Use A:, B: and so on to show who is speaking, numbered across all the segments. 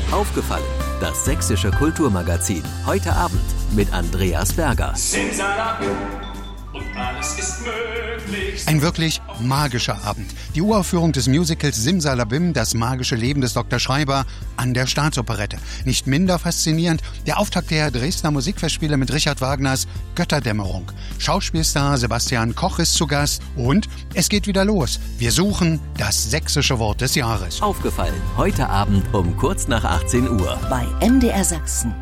A: Aufgefallen, das sächsische Kulturmagazin. Heute Abend mit Andreas Berger.
B: Und alles ist möglich.
C: Ein wirklich magischer Abend. Die Uraufführung des Musicals Simsalabim, das magische Leben des Dr. Schreiber, an der Staatsoperette. Nicht minder faszinierend der Auftakt der Dresdner Musikfestspiele mit Richard Wagners Götterdämmerung. Schauspielstar Sebastian Koch ist zu Gast und es geht wieder los. Wir suchen das sächsische Wort des Jahres.
A: Aufgefallen, heute Abend um kurz nach 18 Uhr.
D: Bei MDR Sachsen.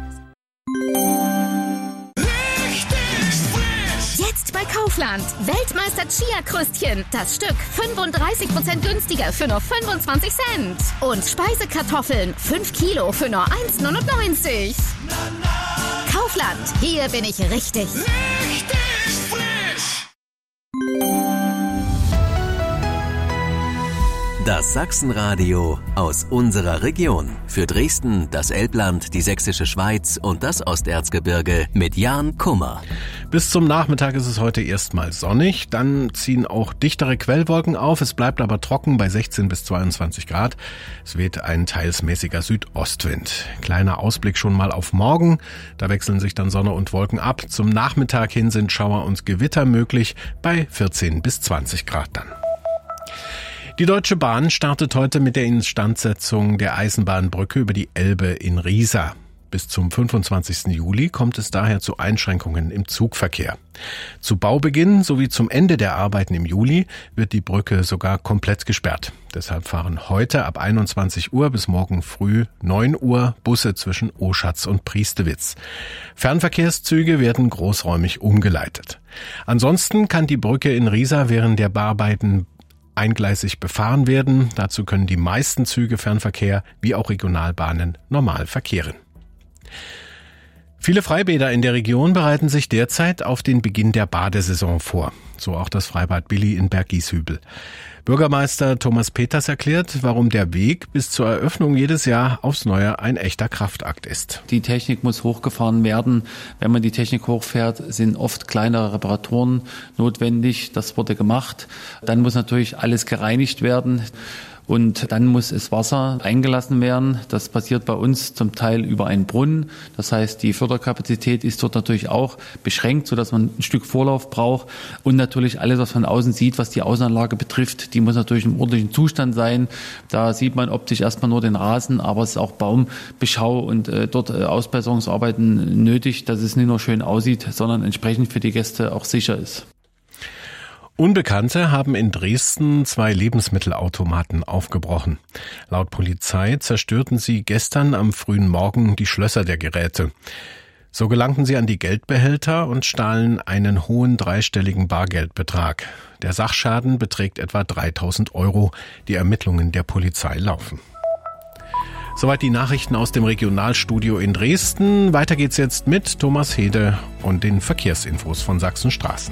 E: Bei Kaufland. Weltmeister Chia-Krüstchen. Das Stück 35% günstiger für nur 25 Cent. Und Speisekartoffeln 5 Kilo für nur 1,99. Kaufland. Hier bin ich richtig.
B: Richtig frisch.
A: Das Sachsenradio aus unserer Region. Für Dresden, das Elbland, die Sächsische Schweiz und das Osterzgebirge mit Jan Kummer.
F: Bis zum Nachmittag ist es heute erstmal sonnig, dann ziehen auch dichtere Quellwolken auf, es bleibt aber trocken bei 16 bis 22 Grad. Es weht ein teils mäßiger Südostwind. Kleiner Ausblick schon mal auf morgen, da wechseln sich dann Sonne und Wolken ab. Zum Nachmittag hin sind Schauer und Gewitter möglich bei 14 bis 20 Grad dann. Die Deutsche Bahn startet heute mit der Instandsetzung der Eisenbahnbrücke über die Elbe in Riesa. Bis zum 25. Juli kommt es daher zu Einschränkungen im Zugverkehr. Zu Baubeginn sowie zum Ende der Arbeiten im Juli wird die Brücke sogar komplett gesperrt. Deshalb fahren heute ab 21 Uhr bis morgen früh 9 Uhr Busse zwischen Oschatz und Priestewitz. Fernverkehrszüge werden großräumig umgeleitet. Ansonsten kann die Brücke in Riesa während der Bauarbeiten eingleisig befahren werden. Dazu können die meisten Züge Fernverkehr wie auch Regionalbahnen normal verkehren. Viele Freibäder in der Region bereiten sich derzeit auf den Beginn der Badesaison vor. So auch das Freibad Billy in Bergieshübel. Bürgermeister Thomas Peters erklärt, warum der Weg bis zur Eröffnung jedes Jahr aufs Neue ein echter Kraftakt ist.
G: Die Technik muss hochgefahren werden. Wenn man die Technik hochfährt, sind oft kleinere Reparaturen notwendig. Das wurde gemacht. Dann muss natürlich alles gereinigt werden. Und dann muss das Wasser eingelassen werden. Das passiert bei uns zum Teil über einen Brunnen. Das heißt, die Förderkapazität ist dort natürlich auch beschränkt, sodass man ein Stück Vorlauf braucht. Und natürlich alles, was man von außen sieht, was die Außenanlage betrifft, die muss natürlich im ordentlichen Zustand sein. Da sieht man optisch erstmal nur den Rasen, aber es ist auch Baumbeschau und dort Ausbesserungsarbeiten nötig, dass es nicht nur schön aussieht, sondern entsprechend für die Gäste auch sicher ist.
F: Unbekannte haben in Dresden 2 Lebensmittelautomaten aufgebrochen. Laut Polizei zerstörten sie gestern am frühen Morgen die Schlösser der Geräte. So gelangten sie an die Geldbehälter und stahlen einen hohen dreistelligen Bargeldbetrag. Der Sachschaden beträgt etwa 3.000 €. Die Ermittlungen der Polizei laufen. Soweit die Nachrichten aus dem Regionalstudio in Dresden. Weiter geht's jetzt mit Thomas Hede und den Verkehrsinfos von Sachsenstraßen.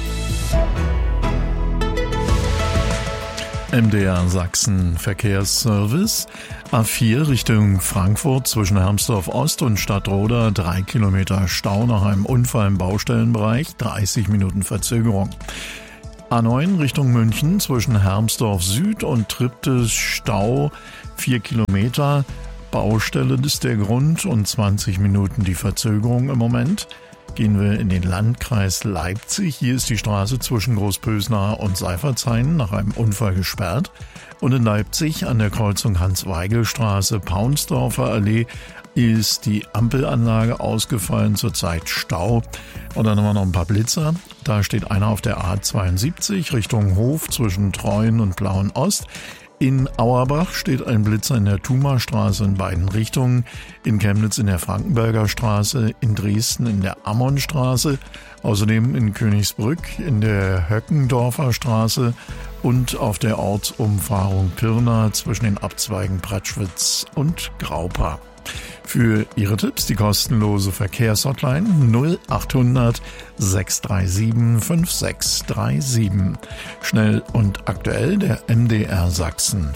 H: MDR Sachsen Verkehrsservice. A4 Richtung Frankfurt zwischen Hermsdorf Ost und Stadtroda 3 Kilometer Stau nach einem Unfall im Baustellenbereich, 30 Minuten Verzögerung. A9 Richtung München zwischen Hermsdorf Süd und Triptis Stau 4 Kilometer. Baustelle ist der Grund und 20 Minuten die Verzögerung im Moment. Gehen wir in den Landkreis Leipzig. Hier ist die Straße zwischen Großpösnacher und Seifertshain nach einem Unfall gesperrt. Und in Leipzig an der Kreuzung Hans-Weigel-Straße, Paunsdorfer Allee, ist die Ampelanlage ausgefallen, zurzeit Stau. Und dann haben wir noch ein paar Blitzer. Da steht einer auf der A72 Richtung Hof zwischen Treuen und Blauen Ost. In Auerbach steht ein Blitzer in der Thumerstraße in beiden Richtungen, in Chemnitz in der Frankenberger Straße, in Dresden in der Ammonstraße, außerdem in Königsbrück in der Höckendorfer Straße und auf der Ortsumfahrung Pirna zwischen den Abzweigen Pratschwitz und Graupa. Für Ihre Tipps die kostenlose Verkehrshotline 0800 637 5637. Schnell und aktuell der MDR Sachsen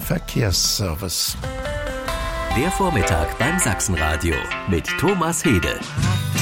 H: Verkehrsservice.
A: Der Vormittag beim Sachsenradio mit Thomas Hede.